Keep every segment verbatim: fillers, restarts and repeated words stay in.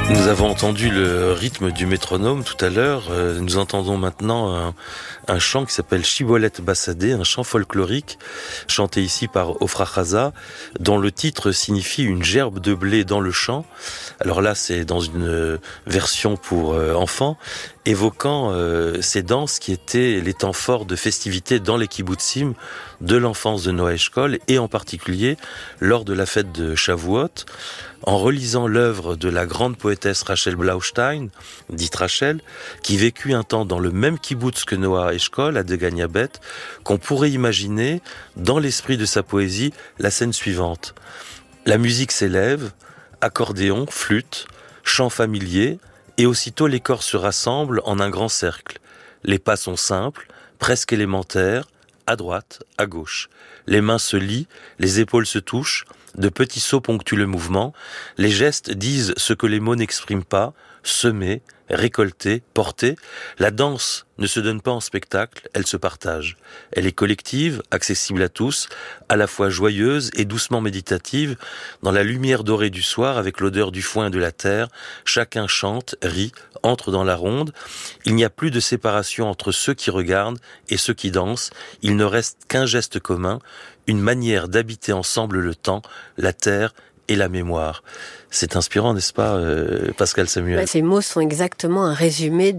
Nous avons entendu le rythme du métronome tout à l'heure. Nous entendons maintenant un, un chant qui s'appelle Shibolet Bassadeh, un chant folklorique chanté ici par Ofra Haza, dont le titre signifie une gerbe de blé dans le champ. Alors là, c'est dans une version pour enfants, évoquant euh, ces danses qui étaient les temps forts de festivités dans les kibbutzim de l'enfance de Noah Eshkol, et en particulier lors de la fête de Shavuot. En relisant l'œuvre de la grande poétesse Rachel Blaustein, dite Rachel, qui vécut un temps dans le même kibbutz que Noah Eshkol, à Deganiabet, qu'on pourrait imaginer, dans l'esprit de sa poésie, la scène suivante. La musique s'élève, accordéon, flûte, chant familier, et aussitôt les corps se rassemblent en un grand cercle. Les pas sont simples, presque élémentaires, à droite, à gauche. Les mains se lient, les épaules se touchent, de petits sauts ponctuent le mouvement, les gestes disent ce que les mots n'expriment pas, semer, récolter, porter. La danse ne se donne pas en spectacle, elle se partage. Elle est collective, accessible à tous, à la fois joyeuse et doucement méditative. Dans la lumière dorée du soir, avec l'odeur du foin et de la terre, chacun chante, rit, entre dans la ronde. Il n'y a plus de séparation entre ceux qui regardent et ceux qui dansent. Il ne reste qu'un geste commun, une manière d'habiter ensemble le temps, la terre et la mémoire. C'est inspirant, n'est-ce pas, euh, Pascal Samuel? Ces mots sont exactement un résumé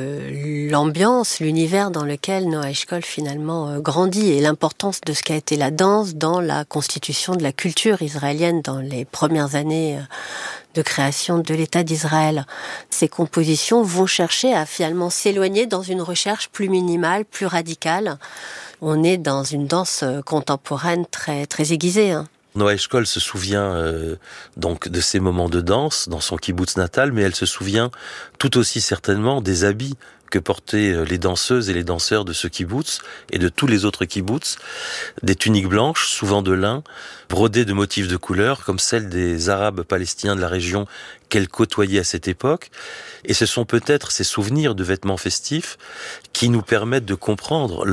de l'ambiance, l'univers dans lequel Noah Eshkol finalement euh, grandit, et l'importance de ce qu'a été la danse dans la constitution de la culture israélienne dans les premières années euh, de création de l'État d'Israël. Ces compositions vont chercher à finalement s'éloigner dans une recherche plus minimale, plus radicale. On est dans une danse contemporaine très, très aiguisée, hein. Noah Eshkol se souvient euh, donc de ces moments de danse dans son kibbutz natal, mais elle se souvient tout aussi certainement des habits que portaient les danseuses et les danseurs de ce kibbutz et de tous les autres kibbutz, des tuniques blanches, souvent de lin, brodées de motifs de couleurs, comme celles des Arabes palestiniens de la région qu'elle côtoyait à cette époque. Et ce sont peut-être ces souvenirs de vêtements festifs qui nous permettent de comprendre